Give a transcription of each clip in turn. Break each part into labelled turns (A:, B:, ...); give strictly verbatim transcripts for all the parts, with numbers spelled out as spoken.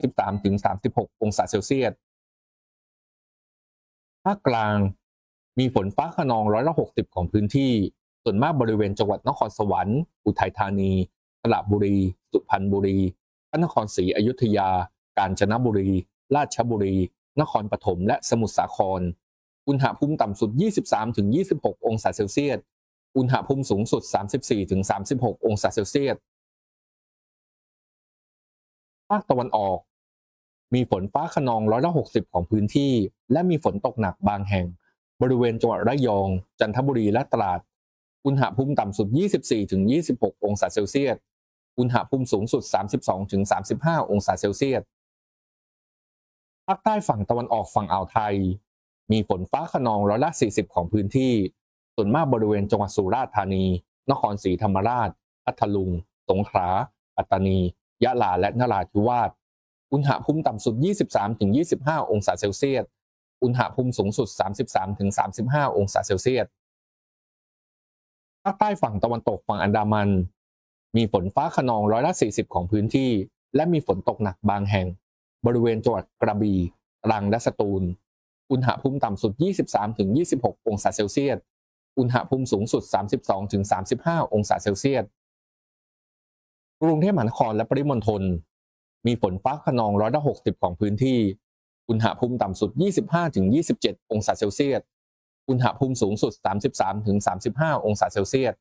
A: สิบสามถึงสามสิบหกองศาเซลเซียสภาคกลางมีฝนฟ้าคะนองร้อยละหกสิบของพื้นที่ส่วนมากบริเวณจังหวัดนครสวรรค์อุทัยธานีสระบุรีสุพรรณบุรีพระนครศรีอยุธยากาญจนบุรีราชบุรีนครปฐมและสมุทรสาครอุณหภูมิต่ำสุด ยี่สิบสามถึงยี่สิบหก องศาเซลเซียสอุณหภูมิสูงสุด สามสิบสี่ถึงสามสิบหก องศาเซลเซียสภาคตะวันออกมีฝนฟ้าคะนองร้อยละหกสิบของพื้นที่และมีฝนตกหนักบางแห่งบริเวณจังหวัดระยองจันทบุรีและตราดอุณหภูมิต่ำสุด ยี่สิบสี่ถึงยี่สิบหก องศาเซลเซียสอุณหภูมิสูงสุด สามสิบสองถึงสามสิบห้า องศาเซลเซียสภาคใต้ฝั่งตะวันออกฝั่งอ่าวไทยมีฝนฟ้าคะนองร้อยละสี่สิบของพื้นที่ส่วนมากบริเวณจังหวัดสุราษฎร์ธานีนครศรีธรรมราชพัทลุงสงขลาปัตตานียะลาและนราธิวาสอุณหภูมิต่ำสุด ยี่สิบสามถึงยี่สิบห้า องศาเซลเซียสอุณหภูมิสูงสุด สามสิบสามถึงสามสิบห้า องศาเซลเซียสภาคใต้ฝั่งตะวันตกฝั่งอันดามันมีฝนฟ้าคะนองร้อยละสี่สิบของพื้นที่และมีฝนตกหนักบางแห่งบริเวณจังหวัดกระบี่ตรังและสตูลอุณหภูมิต่ำสุด ยี่สิบสามถึงยี่สิบหก องศาเซลเซียสอุณหภูมิสูงสุด สามสิบสองถึงสามสิบห้า องศาเซลเซียสกรุงเทพมหานครและปริมณฑลมีฝนฟ้าคะนองร้อยละหกสิบของพื้นที่อุณหภูมิต่ำสุด ยี่สิบห้าถึงยี่สิบเจ็ด องศาเซลเซียสอุณหภูมิสูงสุด สามสิบสามถึงสามสิบห้า องศาเซลเซียส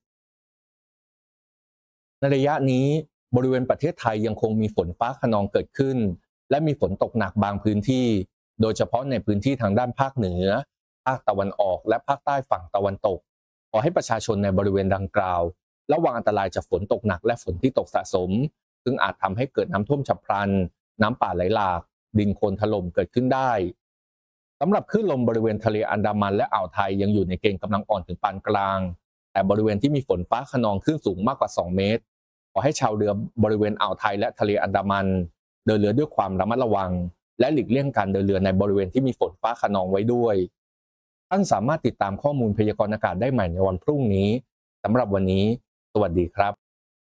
A: ในระยะนี้บริเวณประเทศไทยยังคงมีฝนฟ้าคะนองเกิดขึ้นและมีฝนตกหนักบางพื้นที่โดยเฉพาะในพื้นที่ทางด้านภาคเหนือภาคตะวันออกและภาคใต้ฝั่งตะวันตกขอให้ประชาชนในบริเวณดังกล่าวระวังอันตรายจากฝนตกหนักและฝนที่ตกสะสมซึ่งอาจทำให้เกิดน้ำท่วมฉับพลันน้ำป่าไหลหลากดินโคลนถล่มเกิดขึ้นได้สำหรับคลื่นลมบริเวณทะเลอันดามันและอ่าวไทยยังอยู่ในเกณฑ์กำลังอ่อนถึงปานกลางแต่บริเวณที่มีฝนฟ้าคะนองคลื่นสูงมากกว่าสองเมตรขอให้ชาวเรือบริเวณอ่าวไทยและทะเลอันดามันเดินเรือด้วยความระมัดระวังและหลีกเลี่ยงการเดินเรือในบริเวณที่มีฝนฟ้าคะนองไว้ด้วยท่านสามารถติดตามข้อมูลพยากรณ์อากาศได้ใหม่ในวันพรุ่งนี้สำหรับวันนี้สวัสดีครับ